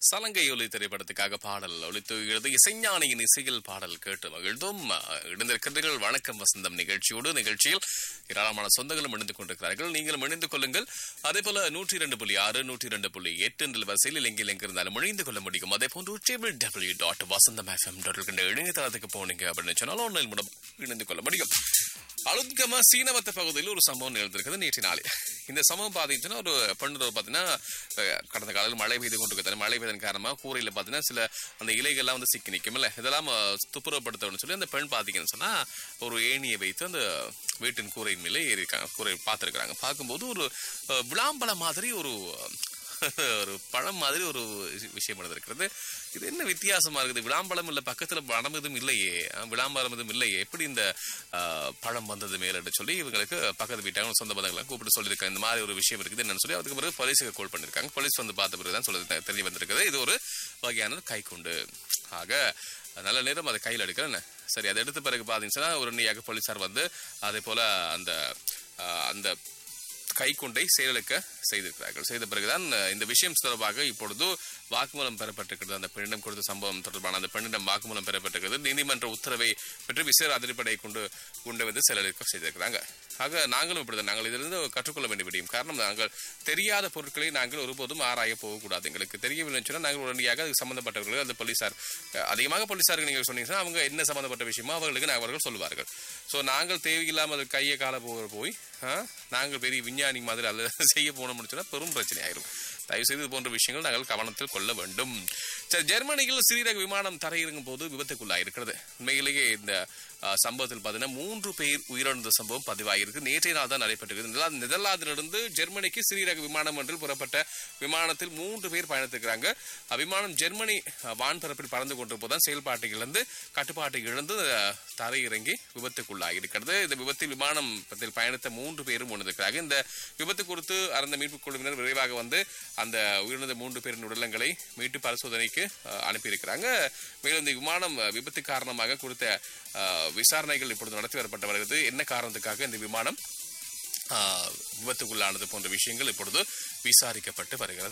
சலங்கை ஒலி திரைப்படத்துக்காக பாடல் ஒலித்துகிறது. இசைஞானியின் இசையில் பாடல் கேட்டு மகிழ்ந்தும் இணைந்திருக்கிறீர்கள். வணக்கம் வசந்தம் நிகழ்ச்சியில் ஏராளமான சொந்தங்களும் இணைந்து கொண்டிருக்கிறார்கள். நீங்களும் இணைந்து கொள்ளுங்கள். அதே போல 102.6 102.8 என்ற வரிசையில் எங்கிருந்தாலும் இணைந்து கொள்ள முடியும். அதே போன்று www.vasantham.fm இணையதளத்துக்கு போனீங்க அப்படின்னு சொன்னாலும் ஆன்லைன் மூலம் இணைந்து கொள்ள முடியும். அலுத்கம சீனவத்த பகுதியில் ஒரு சம்பவம் நிகழ்ந்திருக்கிறது நேற்று நாளே. இந்த சம்பவம் பார்த்தீங்கன்னா ஒரு பெண்ணு பார்த்தீங்கன்னா கடந்த காலையில் மழை பெய்து கொண்டிருக்கிறது. மழை பெய்தன் காரணமாக கூரையில் பார்த்தீங்கன்னா சில அந்த இலைகள்லாம் வந்து சிக்கி நிற்கும் இல்லை, இதெல்லாம் துப்புரவுப்படுத்தணும்னு சொல்லி அந்த பெண் பார்த்தீங்கன்னு சொன்னா ஒரு ஏணியை வைத்து அந்த வீட்டின் கூரையின் மேலே ஏறியிருக்காங்க. கூரை பார்த்துருக்காங்க. பார்க்கும்போது ஒரு விளாம்பழம் மாதிரி ஒரு பழம் மாதிரி ஒரு விஷயம் நடந்திருக்கிறது. இது என்ன வித்தியாசமா இருக்குது? விளாம்பழம் இல்லை, பக்கத்துல பழம் எதுவும் இல்லையே, விளாம்பழம் எதுவும் இல்லையே, எப்படி இந்த பழம் வந்தது மேலன்னு சொல்லி இவங்களுக்கு பக்கத்து வீட்டாங்க சொந்த பந்தங்களை கூப்பிட்டு சொல்லியிருக்காங்க. இந்த மாதிரி ஒரு விஷயம் இருக்குது என்னன்னு சொல்லி அதுக்கு பிறகு போலீஸுக்கு கால் பண்ணிருக்காங்க. போலீஸ் வந்து பார்த்த பிறகுதான் தெரிய வந்திருக்குது இது ஒரு வகையான கைக்குண்டு. ஆக நல்ல நேரம் அதை கையில் எடுக்கிறேன். சரி, அதை எடுத்த பிறகு பார்த்தீங்கன்னா உடனடியாக போலீசார் வந்து அதே போல அந்த கைக்குண்டை செயலுக்க செய்திருக்கிறார்கள். செய்த பிறகுதான் இந்த விஷயம் தொடர்பாக இப்பொழுது வாக்குமூலம் பெறப்பட்டிருக்கிறது. அந்த பெண்ணிடம் கொடுத்த சம்பவம் தொடர்பான அந்த பெண்ணிடம் வாக்குமூலம் பெறப்பட்டிருக்கிறது. நீதிமன்ற உத்தரவை பெற்று விசேட அதிரப்படை கொண்டு வந்து செயலுக்க செய்திருக்கிறாங்க. ஆக நாங்களும் இப்படிதான், நாங்கள் இதிலிருந்து கற்றுக்கொள்ள வேண்டிய விடியும். காரணம், நாங்கள் தெரியாத பொருட்களை நாங்கள் ஒருபோதும் ஆராய போகக்கூடாது. எங்களுக்கு தெரியவில்லைன்னு சொன்னால் நாங்கள் உடனடியாக அது சம்பந்தப்பட்டவர்கள் அந்த போலீசார் அதிகமாக போலீசாருக்கு நீங்கள் சொன்னீங்கன்னா அவங்க என்ன சம்பந்தப்பட்ட விஷயமோ அவர்கள் சொல்லுவார்கள். ஸோ நாங்கள் தேவையில்லாமல் அது கையை கால போய் நாங்கள் பெரிய விஞ்ஞானி மாதிரி அதை செய்ய போனோம்னு சொன்னால் பெரும் பிரச்சனை ஆயிரும். தயவு செய்து இது போன்ற விஷயங்கள் நாங்கள் கவனத்தில் கொள்ள வேண்டும். சரி, ஜெர்மனியில் சிறீரக விமானம் தரையிறங்கும் போது விபத்துக்குள்ளாயிருக்கிறது. உண்மையிலேயே இந்த சம்பவத்தில் பார்த்தீங்கன்னா 3 பேர் உயிரிழந்த சம்பவம் பதிவாயிருக்கு. நேற்றைய நாள் தான் நடைபெற்றிருக்கு. நெதர்லாந்திலிருந்து ஜெர்மனிக்கு சிறீரக விமானம் ஒன்றில் புறப்பட்ட விமானத்தில் 3 பேர் பயணித்திருக்கிறாங்க. விமானம் ஜெர்மனி வான்பரப்பில் பறந்து கொண்டிருப்பதுதான் செயல்பாட்டை இழந்து கட்டுப்பாட்டை இழந்து தரையிறங்கி விபத்துக்குள்ளாயிருக்கிறது. இந்த விபத்தில் விமானத்தில் பயணித்த 3 பேரும் உணர்ந்திருக்கிறாங்க. இந்த விபத்து குறித்து அந்த மீட்புக் குழுவினர் விரைவாக வந்து அந்த உயிரிழந்த 3 பேரின் உடலங்களை மீட்டு பரிசோதனைக்கு அனுப்பியிருக்கிறாங்க. மேலும் இந்த விமானம் விபத்து காரணமாக குறித்த விசாரணைகள் இப்பொழுது நடத்தி வரப்பட்டு வருகிறது. என்ன காரணத்துக்காக இந்த விமானம் விபத்துக்குள்ளானது போன்ற விஷயங்கள் இப்பொழுது விசாரிக்கப்பட்டு வருகிறது.